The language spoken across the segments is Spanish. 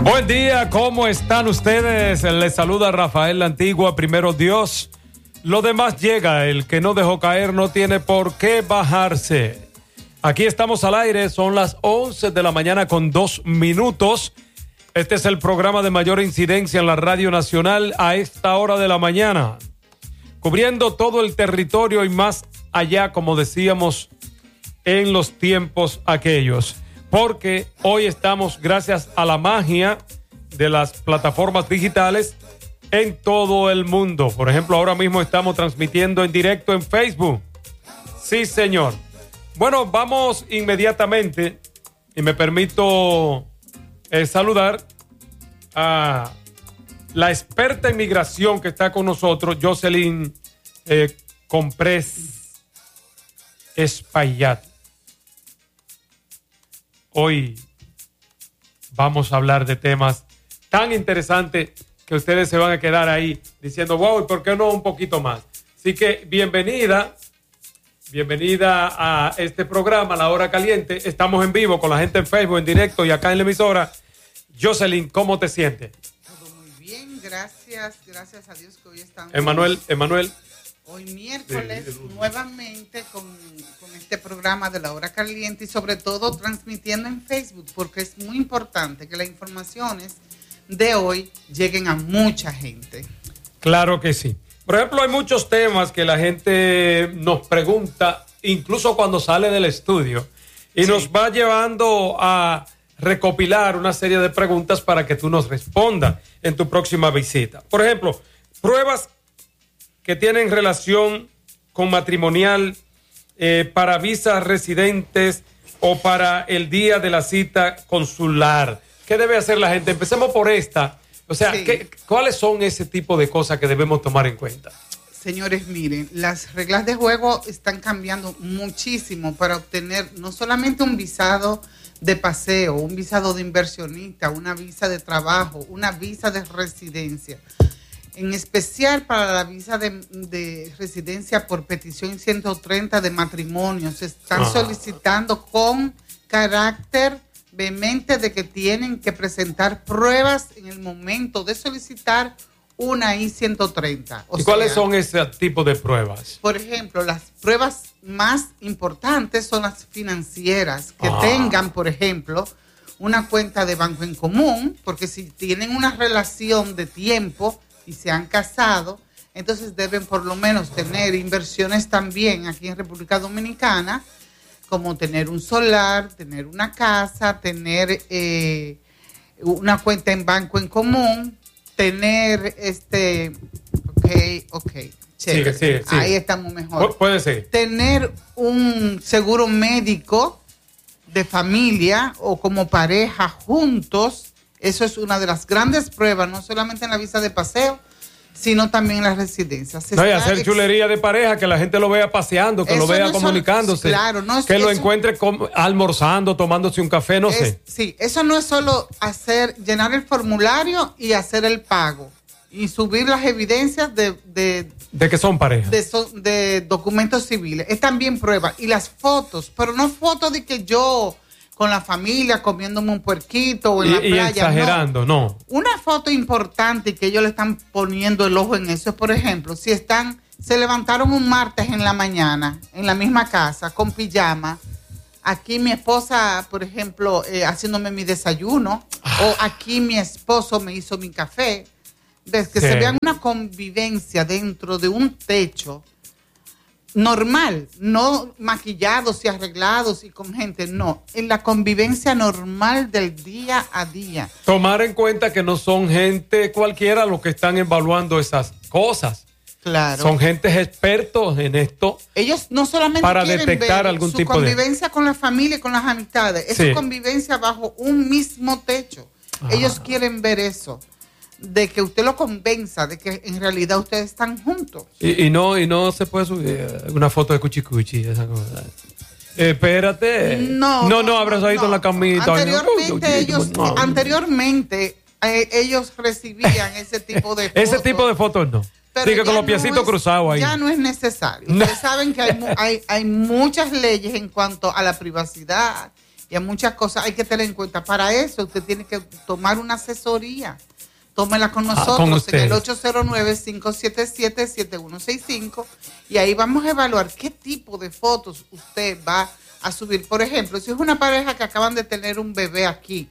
Buen día, ¿cómo están ustedes? Les saluda Rafael La Antigua, primero Dios. Lo demás llega, el que no dejó caer no tiene por qué bajarse. Aquí estamos al aire, son las 11 de la mañana con 2 minutos. Este es el programa de mayor incidencia en la Radio Nacional a esta hora de la mañana. Cubriendo todo el territorio y más allá, como decíamos, en los tiempos aquellos. Porque hoy estamos, gracias a la magia de las plataformas digitales, en todo el mundo. Por ejemplo, ahora mismo estamos transmitiendo en directo en Facebook. Sí, señor. Bueno, vamos inmediatamente, y me permito saludar a la experta en migración que está con nosotros, Jocelyn Comprés Espaillat. Hoy vamos a hablar de temas tan interesantes que ustedes se van a quedar ahí diciendo, wow, ¿y por qué no un poquito más? Así que bienvenida a este programa, La Hora Caliente. Estamos en vivo con la gente en Facebook, en directo y acá en la emisora. Jocelyn, ¿cómo te sientes? Todo muy bien, gracias a Dios que hoy estamos. Emanuel. Hoy miércoles, nuevamente con este programa de La Hora Caliente y sobre todo transmitiendo en Facebook, porque es muy importante que las informaciones de hoy lleguen a mucha gente. Claro que sí. Por ejemplo, hay muchos temas que la gente nos pregunta, incluso cuando sale del estudio, y sí, nos va llevando a recopilar una serie de preguntas para que tú nos respondas en tu próxima visita. Por ejemplo, pruebas que tienen relación con matrimonial, para visas residentes o para el día de la cita consular. ¿Qué debe hacer la gente? Empecemos por esta. O sea, sí, ¿cuáles son ese tipo de cosas que debemos tomar en cuenta? Señores, miren, las reglas de juego están cambiando muchísimo para obtener no solamente un visado de paseo, un visado de inversionista, una visa de trabajo, una visa de residencia. En especial para la visa de residencia por petición 130 de matrimonio. Se están solicitando con carácter vehemente de que tienen que presentar pruebas en el momento de solicitar una I-130. ¿Y cuáles son ese tipo de pruebas? Por ejemplo, las pruebas más importantes son las financieras, que tengan, por ejemplo, una cuenta de banco en común, porque si tienen una relación de tiempo y se han casado, entonces deben por lo menos tener inversiones también aquí en República Dominicana, como tener un solar, tener una casa, tener una cuenta en banco en común, tener Sigue. Ahí estamos mejor. Puede ser. Tener un seguro médico de familia o como pareja juntos. Eso es una de las grandes pruebas, no solamente en la visa de paseo, sino también en las residencias. No, y hacer chulería de pareja, que la gente lo vea paseando, que eso lo vea no comunicándose, claro, no es, que lo encuentre almorzando, tomándose un café, no sé. Sí, eso no es solo llenar el formulario y hacer el pago y subir las evidencias de que son parejas. De documentos civiles. Es también prueba. Y las fotos, pero no fotos de que yo con la familia comiéndome un puerquito o en la playa. Y exagerando, no. Una foto importante que ellos le están poniendo el ojo en eso es, por ejemplo, si se levantaron un martes en la mañana en la misma casa con pijama, aquí mi esposa, por ejemplo, haciéndome mi desayuno, o aquí mi esposo me hizo mi café. Desde que se vean una convivencia dentro de un techo normal, no maquillados y arreglados y con gente, no, en la convivencia normal del día a día. Tomar en cuenta que no son gente cualquiera los que están evaluando esas cosas. Claro. Son gentes expertos en esto. Ellos no solamente para quieren detectar ver algún su tipo convivencia con la familia y con las amistades, es su convivencia bajo un mismo techo. Ellos quieren ver eso, de que usted lo convenza de que en realidad ustedes están juntos. Y no se puede subir una foto de cuchicuchi, esa cosa. Espérate. No, abrazadito en la camita. Anteriormente ellos recibían ese tipo de fotos. Ese tipo de fotos no. Sigue con los piecitos cruzados ahí. Ya no es necesario. Ustedes saben que hay muchas leyes en cuanto a la privacidad y y a muchas cosas hay que tener en cuenta. Para eso usted tiene que tomar una asesoría. Tómela con nosotros en el 809-577-7165 y ahí vamos a evaluar qué tipo de fotos usted va a subir. Por ejemplo, si es una pareja que acaban de tener un bebé aquí,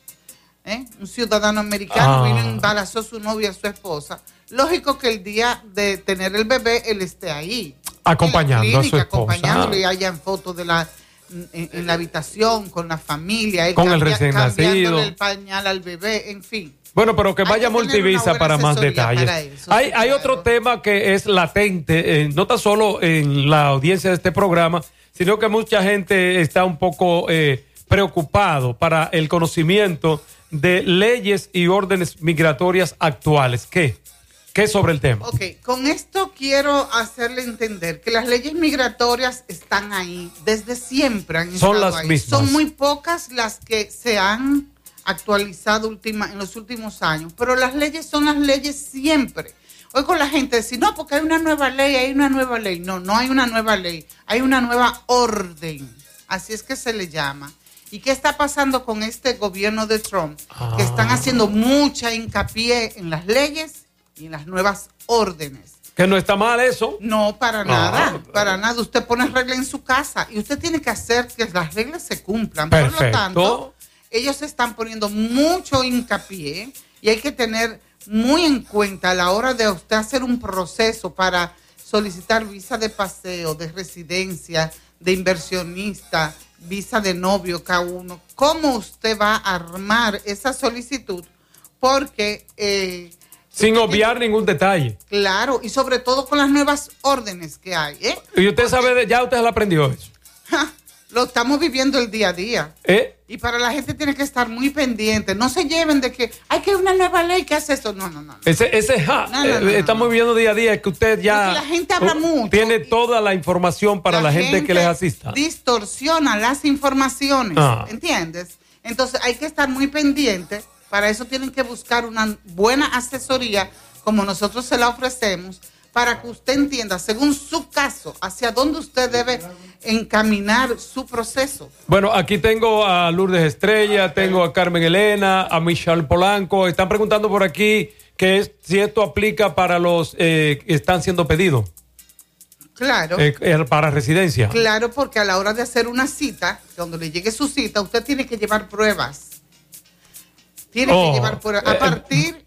un ciudadano americano vino y embarazó a su novia, a su esposa, lógico que el día de tener el bebé él esté ahí. Acompañando clínica, a su esposa. Acompañándolo y hayan fotos de en la habitación, con la familia. Con el recién nacido. Cambiándole el pañal al bebé, en fin. Bueno, pero que vaya Multivisa para más detalles. Hay otro tema que es latente, no tan solo en la audiencia de este programa, sino que mucha gente está un poco preocupado para el conocimiento de leyes y órdenes migratorias actuales. ¿Qué sobre el tema? Ok, con esto quiero hacerle entender que las leyes migratorias están ahí, desde siempre son las ahí. Mismas. Son muy pocas las que se han actualizado en los últimos años, pero las leyes son las leyes siempre. Hoy con la gente decir, no, porque hay una nueva ley. No, no hay una nueva ley, hay una nueva orden, así es que se le llama. ¿Y qué está pasando con este gobierno de Trump? Que están haciendo mucha hincapié en las leyes y en las nuevas órdenes. ¿Que no está mal eso? No, para nada, para nada. Usted pone reglas en su casa y usted tiene que hacer que las reglas se cumplan. Perfecto. Por lo tanto, ellos están poniendo mucho hincapié y hay que tener muy en cuenta a la hora de usted hacer un proceso para solicitar visa de paseo, de residencia, de inversionista, visa de novio, K1, cómo usted va a armar esa solicitud, porque sin obviar ningún detalle. Claro, y sobre todo con las nuevas órdenes que hay. Y usted sabe, ya usted lo aprendió eso. Lo estamos viviendo el día a día. Y para la gente tiene que estar muy pendiente. No se lleven de que hay que una nueva ley que hace esto. No. Estamos viviendo día a día que usted ya. Porque la gente habla mucho. Tiene toda la información para la gente que les asista. Distorsiona las informaciones. ¿Entiendes? Entonces hay que estar muy pendiente. Para eso tienen que buscar una buena asesoría, como nosotros se la ofrecemos, para que usted entienda, según su caso, hacia dónde usted debe encaminar su proceso. Bueno, aquí tengo a Lourdes Estrella, tengo a Carmen Elena, a Michelle Polanco. Están preguntando por aquí si esto aplica para los que están siendo pedidos. Claro. Para residencia. Claro, porque a la hora de hacer una cita, cuando le llegue su cita, usted tiene que llevar pruebas. Tiene que llevar pruebas. A partir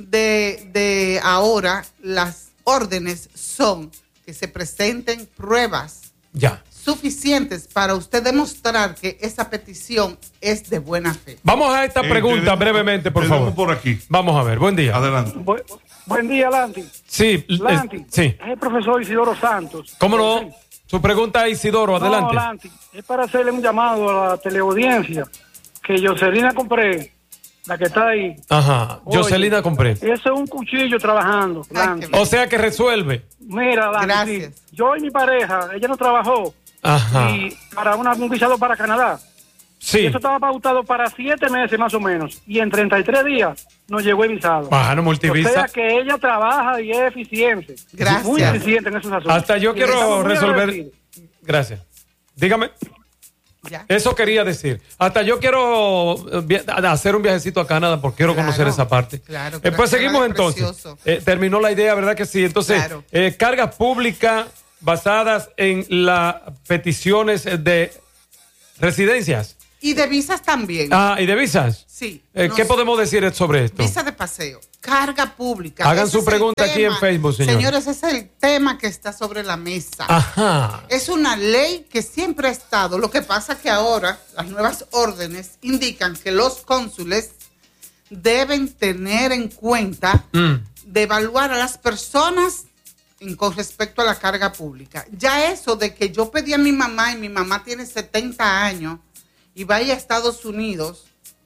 de ahora, las órdenes son que se presenten pruebas suficientes para usted demostrar que esa petición es de buena fe. Vamos a esta pregunta brevemente, por favor. Por aquí. Vamos a ver, buen día. Adelante. Buen día, Lanti. Sí, Lanti. Sí. Es el profesor Isidoro Santos. ¿Cómo no? Sí. Su pregunta, Isidoro, adelante. No, Lanti, es para hacerle un llamado a la teleaudiencia que Jocelina compré. La que está ahí. Ajá, Jocelina compré. Eso es un cuchillo trabajando. O sea que resuelve. Mira, Lanti, yo y mi pareja, ella no trabajó. Ajá. Y para un visado para Canadá. Sí. Y eso estaba pautado para 7 meses más o menos. Y en 33 días nos llegó el visado. Bajano Multivisa. O sea que ella trabaja y es eficiente. Gracias. Muy eficiente en esos asuntos. Hasta yo quiero resolver. Gracias. Dígame. Ya. Eso quería decir. Hasta yo quiero hacer un viajecito a Canadá porque quiero conocer esa parte. Claro. Pues seguimos entonces. Terminó la idea, ¿verdad que sí? Entonces, cargas públicas basadas en las peticiones de residencias. Y de visas también. ¿Y de visas? Sí. ¿Qué podemos decir sobre esto? Visa de paseo, carga pública. Hagan su pregunta aquí en Facebook, señores. Señores, ese es el tema que está sobre la mesa. Ajá. Es una ley que siempre ha estado. Lo que pasa es que ahora las nuevas órdenes indican que los cónsules deben tener en cuenta de evaluar a las personas con respecto a la carga pública. Ya eso de que yo pedí a mi mamá y mi mamá tiene 70 años y vaya a Estados Unidos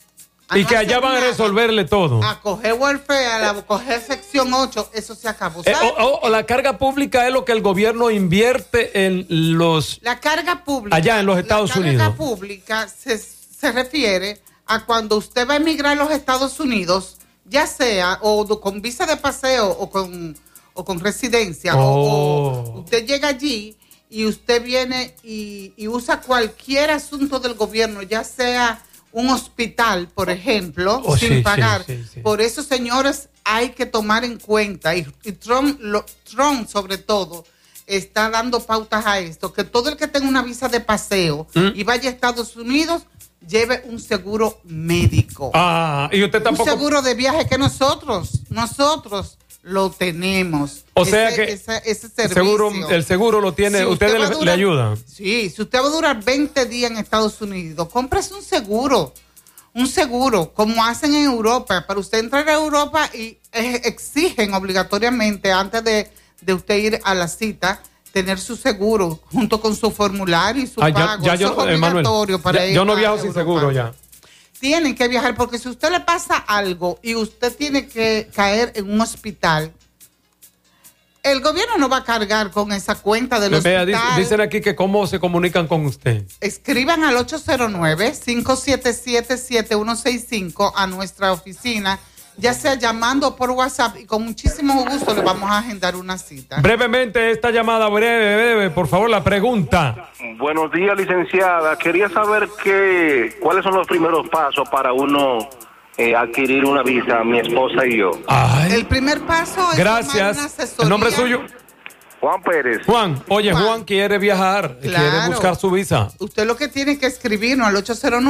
y que allá van a resolverle todo. A coger welfare, a coger sección 8, eso se acabó. O la carga pública es lo que el gobierno invierte en los... La carga pública. Allá en los Estados Unidos. La carga pública se refiere a cuando usted va a emigrar a los Estados Unidos, ya sea o con visa de paseo o con residencia, o usted llega allí y usted viene y usa cualquier asunto del gobierno, ya sea un hospital, por ejemplo, sin pagar. Sí. Por eso, señores, hay que tomar en cuenta, y Trump sobre todo, está dando pautas a esto, que todo el que tenga una visa de paseo y vaya a Estados Unidos, lleve un seguro médico. Y usted tampoco... Un seguro de viaje que nosotros lo tenemos. O sea que ese servicio. El seguro lo tiene, si ustedes le ayudan. Sí, si usted va a durar 20 días en Estados Unidos, cómprese un seguro, como hacen en Europa. Para usted entrar a Europa y exigen obligatoriamente, antes de usted ir a la cita, tener su seguro junto con su formulario y su pago. Eso es obligatorio para ir. Yo no viajo sin seguro ya. Tienen que viajar, porque si a usted le pasa algo y usted tiene que caer en un hospital, el gobierno no va a cargar con esa cuenta del hospital. Dicen aquí que cómo se comunican con usted. Escriban al 809-577-7165 a nuestra oficina, ya sea llamando por WhatsApp, y con muchísimo gusto le vamos a agendar una cita. Brevemente, esta llamada breve, por favor, la pregunta. Buenos días, licenciada. Quería saber cuáles son los primeros pasos para uno adquirir una visa, mi esposa y yo. El primer paso es tomar una asesoría. ¿El nombre suyo? Juan Pérez. Juan quiere viajar, quiere buscar su visa. Usted lo que tiene que escribirnos al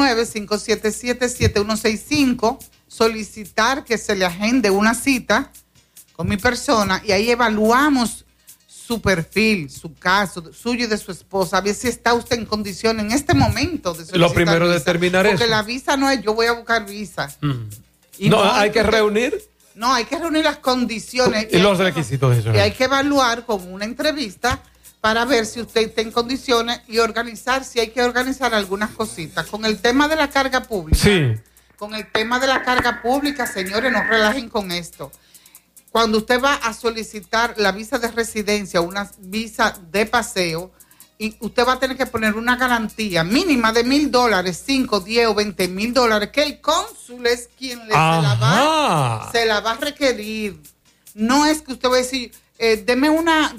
809-577-7165, solicitar que se le agende una cita con mi persona, y ahí evaluamos su perfil, su caso, suyo y de su esposa, a ver si está usted en condición en este momento de solicitar lo primero visa. Determinar eso. Porque la visa no es yo voy a buscar visa. Hay que reunir. No, hay que reunir las condiciones. Y los requisitos de eso. Y hay que evaluar con una entrevista para ver si usted está en condiciones y organizar, si hay que organizar algunas cositas. Con el tema de la carga pública. Sí. Con el tema de la carga pública, señores, no relajen con esto. Cuando usted va a solicitar la visa de residencia, una visa de paseo, y usted va a tener que poner una garantía mínima de $1,000, 5, 10 o $20,000, que el cónsul es quien se la va a requerir. No es que usted va a decir, deme una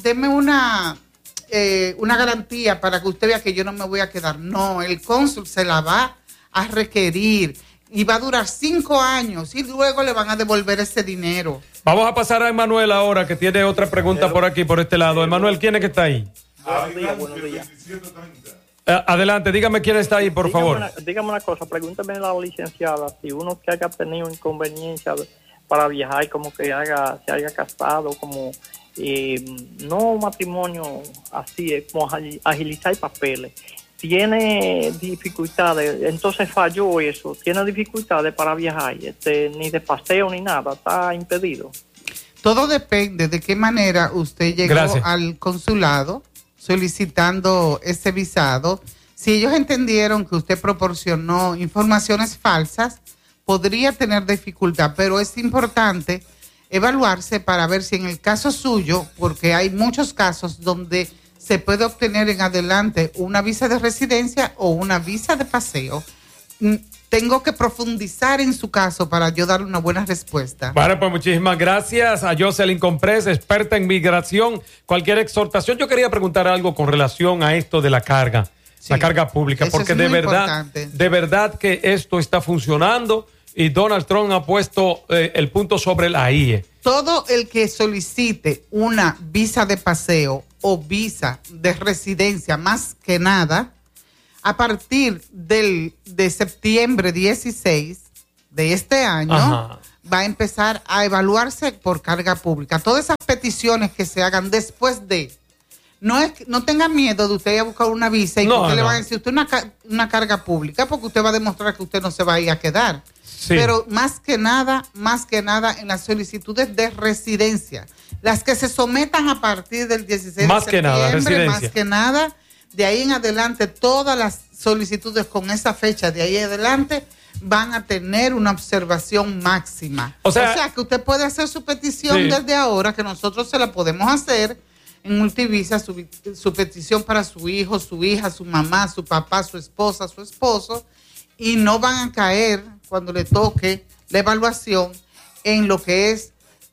garantía para que usted vea que yo no me voy a quedar. No, el cónsul se la va a requerir y va a durar 5 años y luego le van a devolver ese dinero. Vamos a pasar a Emanuel ahora, que tiene otra pregunta por aquí, por este lado. Emanuel, ¿quién es que está ahí? Buenos días. Adelante, dígame quién está ahí, por favor. Dígame una cosa, pregúntame a la licenciada si uno que haya tenido inconveniencia para viajar, como que se haya casado, como no matrimonio así, como agilizar papeles, tiene dificultades, entonces falló eso, tiene dificultades para viajar, ni de paseo ni nada, está impedido. Todo depende de qué manera usted llegó al consulado solicitando ese visado. Si ellos entendieron que usted proporcionó informaciones falsas, podría tener dificultad, pero es importante evaluarse para ver si en el caso suyo, porque hay muchos casos donde se puede obtener en adelante una visa de residencia o una visa de paseo. Tengo que profundizar en su caso para yo darle una buena respuesta. Bueno, pues muchísimas gracias a Jocelyn Comprés, experta en migración. Cualquier exhortación. Yo quería preguntar algo con relación a esto de la carga, la carga pública, porque de verdad que esto está funcionando y Donald Trump ha puesto el punto sobre la I. Todo el que solicite una visa de paseo o visa de residencia, más que nada, a partir de septiembre 16 de este año, va a empezar a evaluarse por carga pública. Todas esas peticiones que se hagan después de, no tenga miedo de usted ir a buscar una visa y que usted le va a decir usted una carga pública, porque usted va a demostrar que usted no se va a ir a quedar. Sí. Pero más que nada, en las solicitudes de residencia, las que se sometan a partir del 16 de septiembre, más que nada, de ahí en adelante, todas las solicitudes con esa fecha, de ahí en adelante, van a tener una observación máxima. O sea que usted puede hacer su petición desde ahora, que nosotros se la podemos hacer en Multivisa, su petición para su hijo, su hija, su mamá, su papá, su esposa, su esposo, y no van a caer cuando le toque la evaluación en lo que es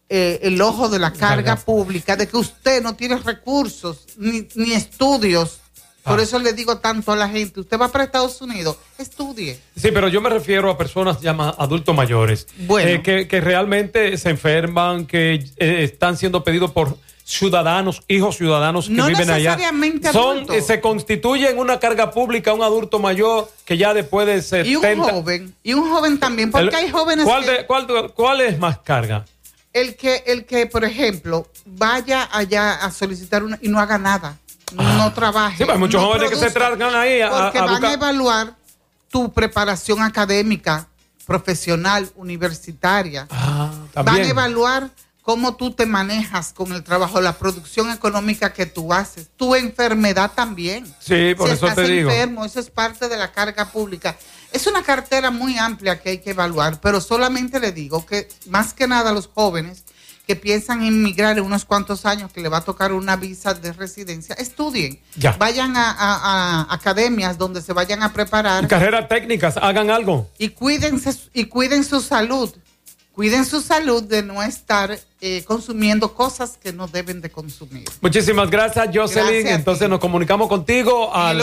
el ojo de la carga pública, de que usted no tiene recursos ni estudios. Por eso le digo tanto a la gente, usted va para Estados Unidos, estudie. Sí, pero yo me refiero a personas llamadas adultos mayores, bueno, que realmente se enferman, que están siendo pedidos por ciudadanos, hijos ciudadanos que viven allá. Se constituye en una carga pública un adulto mayor que ya después de 70. Y un joven también, porque hay jóvenes ¿Cuál es más carga? El que, por ejemplo, vaya allá a solicitar y no haga nada. No trabaje. Sí, hay muchos jóvenes que se tragan ahí porque van a evaluar tu preparación académica, profesional, universitaria. Van a evaluar cómo tú te manejas con el trabajo, la producción económica que tú haces, tu enfermedad también. Sí, por eso te digo. Enfermo, eso es parte de la carga pública. Es una cartera muy amplia que hay que evaluar, pero solamente le digo que más que nada a los jóvenes que piensan en migrar en unos cuantos años, que le va a tocar una visa de residencia, estudien. Vayan a academias donde se vayan a preparar. Carreras técnicas, hagan algo. Y cuiden su salud. Cuiden su salud de no estar consumiendo cosas que no deben de consumir. Muchísimas gracias, Jocelyn. Entonces nos comunicamos contigo al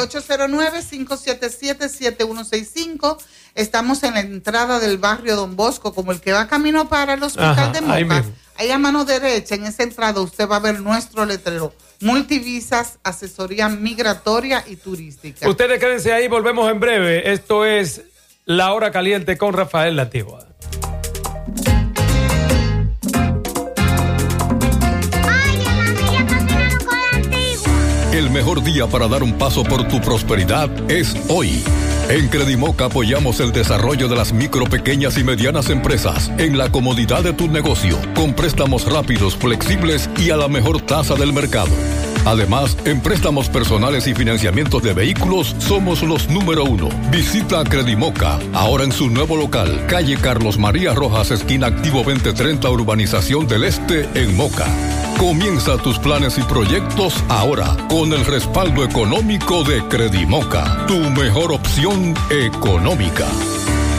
809-577-7165. Estamos en la entrada del barrio Don Bosco, como el que va camino para el hospital de Moca. Ahí a mano derecha, en esa entrada, usted va a ver nuestro letrero. Multivisas, asesoría migratoria y turística. Ustedes quédense ahí, volvemos en breve. Esto es La Hora Caliente con Rafael La Antigua. El mejor día para dar un paso por tu prosperidad es hoy. En Credimoca apoyamos el desarrollo de las micro, pequeñas y medianas empresas en la comodidad de tu negocio, con préstamos rápidos, flexibles y a la mejor tasa del mercado. Además, en préstamos personales y financiamientos de vehículos, somos los número 1. Visita Credimoca, ahora en su nuevo local, calle Carlos María Rojas, esquina Activo 2030, Urbanización del Este, en Moca. Comienza tus planes y proyectos ahora, con el respaldo económico de Credimoca, tu mejor opción económica.